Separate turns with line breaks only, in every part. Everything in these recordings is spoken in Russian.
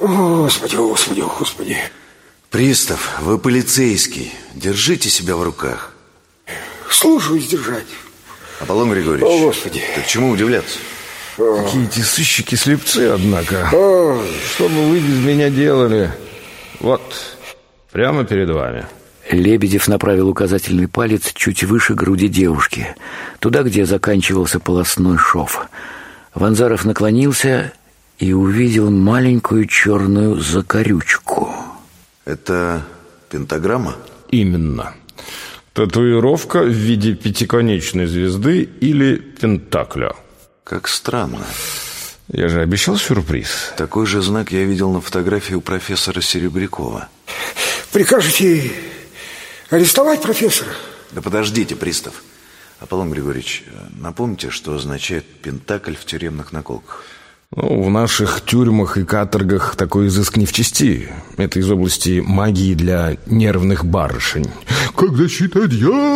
Господи, Господи, Господи.
Пристав, вы полицейский. Держите себя в руках.
Слушаюсь держать.
Аполлон Григорьевич.
О, Господи.
Так чему удивляться?
Какие эти сыщики-слепцы, однако. Что бы вы без меня делали? Вот, прямо перед вами.
Лебедев направил указательный палец чуть выше груди девушки, туда, где заканчивался полостной шов. Ванзаров наклонился и увидел маленькую черную закорючку.
Это пентаграмма?
Именно. Татуировка в виде пятиконечной звезды или пентакля.
Как странно.
Я же обещал сюрприз.
Такой же знак я видел на фотографии у профессора Серебрякова.
Прикажете арестовать профессора?
Да подождите, пристав. Аполлон Григорьевич, напомните, что означает пентакль в тюремных наколках.
В наших тюрьмах и каторгах такой изыск не в чести. Это из области магии для нервных барышень. Как защита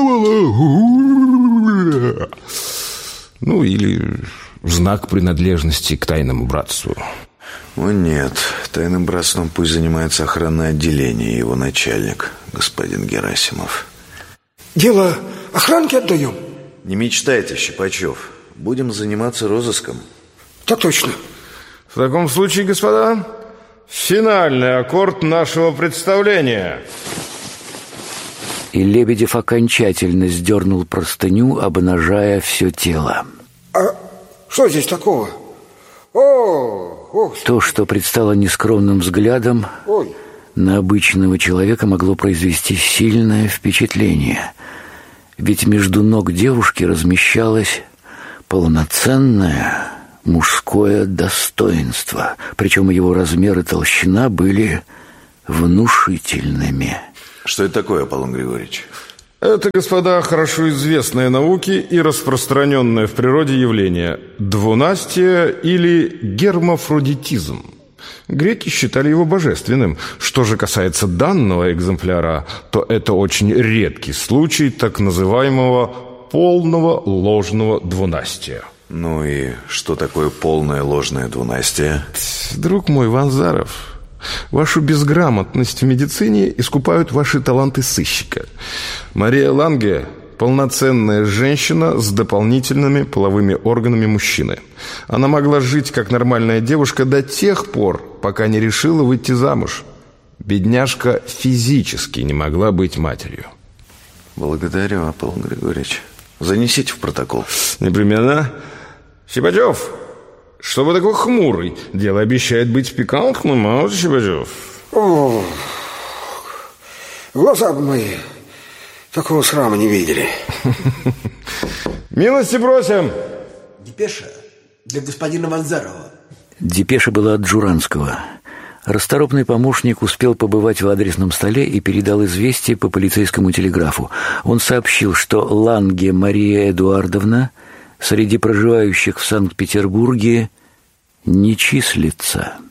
дьявола. Или знак принадлежности к тайному братству.
О нет, тайным братством пусть занимается охранное отделение и его начальник, господин Герасимов.
Дело охранке отдаем?
Не мечтайте, Щипачев. Будем заниматься розыском.
Так точно.
В таком случае, господа, финальный аккорд нашего представления.
И Лебедев окончательно сдернул простыню, обнажая все тело.
А что здесь такого?
То, что предстало нескромным взглядом, на обычного человека могло произвести сильное впечатление. Ведь между ног девушки размещалось полноценное мужское достоинство, причем его размер и толщина были внушительными.
Что это такое, Аполлон Григорьевич?
Это, господа, хорошо известное науке и распространенное в природе явление – двунастие или гермафродитизм. Греки считали его божественным. Что же касается данного экземпляра, то это очень редкий случай так называемого полного ложного двунастия.
Ну и что такое полное ложное двунастие?
Друг мой Ванзаров, вашу безграмотность в медицине искупают ваши таланты сыщика. Мария Ланге – полноценная женщина с дополнительными половыми органами мужчины. Она могла жить как нормальная девушка до тех пор, пока не решила выйти замуж. Бедняжка физически не могла быть матерью.
Благодарю, Аполлон Григорьевич. Занесите в протокол.
Непременно. Щипачев, что вы такой хмурый? Дело обещает быть пикантным, а вот, Щипачев?
Глаза бы мои такого срама не видели.
Милости просим.
Депеша для господина Ванзарова.
Депеша была от Джуранского. Расторопный помощник успел побывать в адресном столе и передал известие по полицейскому телеграфу. Он сообщил, что Ланге Мария Эдуардовна среди проживающих в Санкт-Петербурге не числится.